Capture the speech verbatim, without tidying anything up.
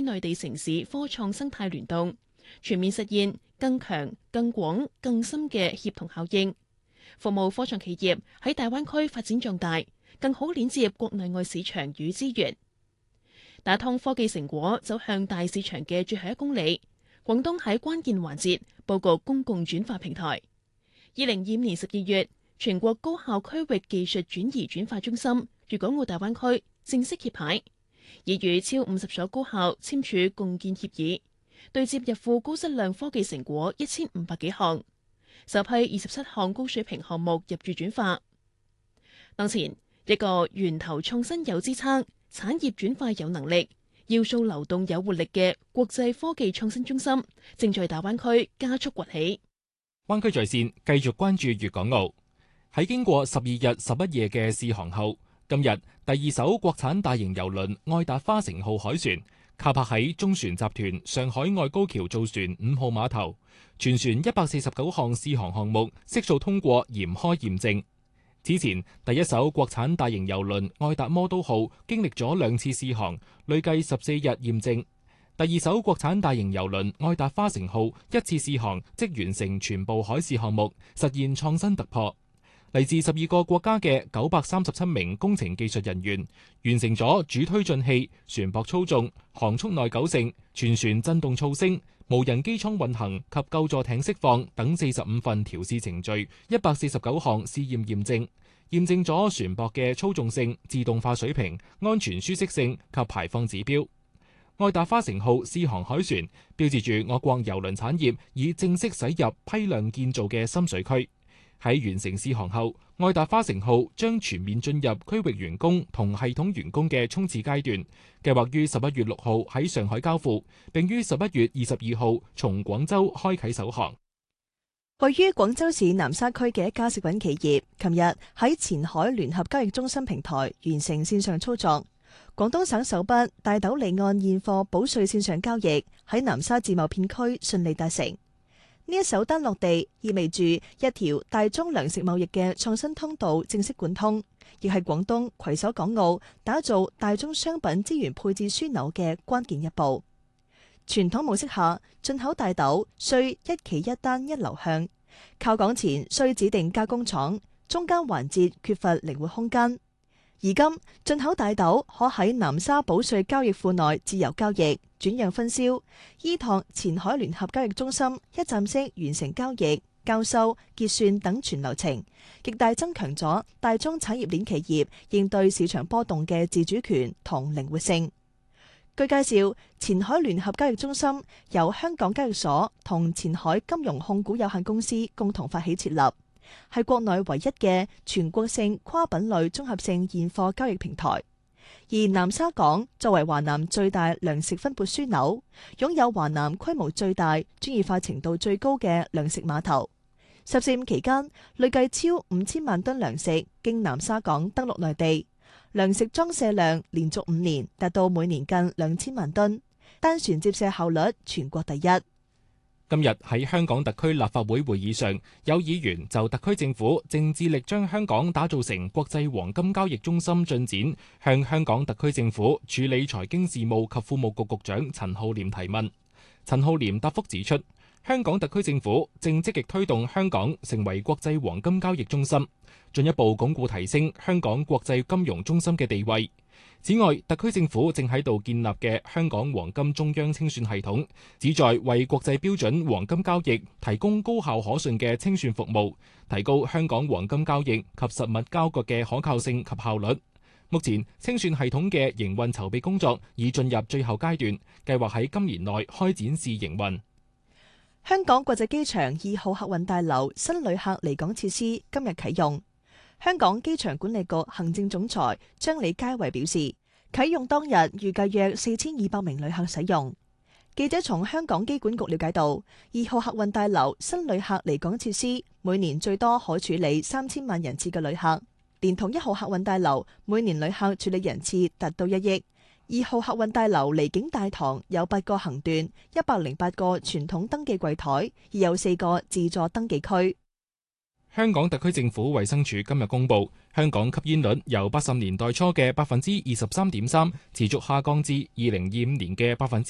區內地城市科創生態聯動，全面實現更強、更廣、更深嘅協同效應，服務科創企業喺大灣區發展壯大，更好鏈接國內外市場與資源，打通科技成果走向大市場嘅最後一公里。廣東喺關鍵環節佈局公共轉化平台。二零二五年十二月，全國高校區域技術轉移轉化中心粵港澳大灣區正式揭牌，已與超五十所高校簽署共建協議，對接入庫高質量科技成果一千五百幾項，首批二十七項高水平項目入駐轉化。當前一個源頭創新有支撐、產業轉化有能力、要素流動有活力嘅國際科技創新中心，正在大灣區加速崛起。 灣區在線繼續關注粵港澳。喺經過十二日十一夜嘅試航後，今日第二艘國產大型郵輪愛達花城號海船靠泊喺中船集團上海外高橋造船五號碼頭，全船一百四十九項試航項目悉數通過嚴開驗證。此前第一艘國產大型郵輪愛達魔都號經歷咗兩次試航，累計十四日驗證。第二艘國產大型郵輪愛達花城號一次試航即完成全部海試項目，實現創新突破。嚟自十二個國家嘅九百三十七名工程技術人員完成咗主推進器、船舶操縱、航速內糾正、全船震動噪聲、無人機艙運行及救助艇釋放等四十五份調試程序，一百四十九項試驗驗證，驗證咗船舶嘅操縱性、自動化水平、安全舒適性及排放指標。愛達花城號試航海船標誌住我國郵輪產業已正式駛入批量建造嘅深水區。喺完成試航後，愛達花城號將全面進入區域員工同系統員工嘅衝刺階段，計劃於十一月六號喺上海交付，並於十一月二十二號從廣州開啟首航。 位於廣州市南沙區嘅一家食品企業，琴日喺前海聯合交易中心平台完成線上操作。廣東省首筆大豆離岸現貨保稅線上交易喺南沙自貿片區順利達成。呢一手單落地，意味住一條大宗糧食貿易嘅創新通道正式貫通，亦係廣東攜手港澳打造大宗商品資源配置樞紐嘅關鍵一步。傳統模式下，進口大豆需一期一單一流向，靠港前需指定加工廠，中間環節缺乏靈活空間。而今進口大豆可喺南沙保稅交易庫內自由交易、轉讓分銷，依託前海聯合交易中心一站式完成交易、交收、結算等全流程，極大增強咗大宗產業鏈企業應對市場波動嘅自主權同靈活性。據介紹，前海聯合交易中心由香港交易所同前海金融控股有限公司共同發起設立，係國內唯一嘅全國性跨品類綜合性現貨交易平台。而南沙港作為華南最大糧食分撥樞紐，擁有華南規模最大、專業化程度最高嘅糧食碼頭。十四五期間，累計超五千萬噸糧食經南沙港登陸內地，糧食裝卸量連續五年達到每年近兩千萬噸，單船接卸效率全國第一。 今日喺香港特區立法會會議上，有議員就特區政府正致力將香港打造成國際黃金交易中心進展，向香港特區政府處理財經事務及庫務局局長陳浩濂提問。陳浩濂答覆指出，香港特區政府正積極推動香港成為國際黃金交易中心，進一步鞏固提升香港國際金融中心嘅地位。此外，特區政府正喺度建立嘅香港黃金中央清算系統，旨在為國際標準黃金交易提供高效可信嘅清算服務，提高香港黃金交易及實物交割嘅可靠性及效率。目前，清算系統嘅營運籌備工作已進入最後階段，計劃喺今年內開展試營運。 香港國際機場二號客運大樓新旅客離港設施今日啟用。香港機場管理局行政總裁張李佳維表示，啟用當日預計約四千二百名旅客使用。記者從香港機管局了解到，二號客運大樓新旅客離港設施每年最多可處理三千萬人次嘅旅客，連同一號客運大樓每年旅客處理人次達到一億。二號客運大樓離境大堂有八個行段，一百零八個傳統登記櫃台，亦有四個自助登記區。 香港特區政府衛生署今日公布，香港吸煙率由八十年代初嘅百分之二十三點三持續下降至二零二五年嘅百分之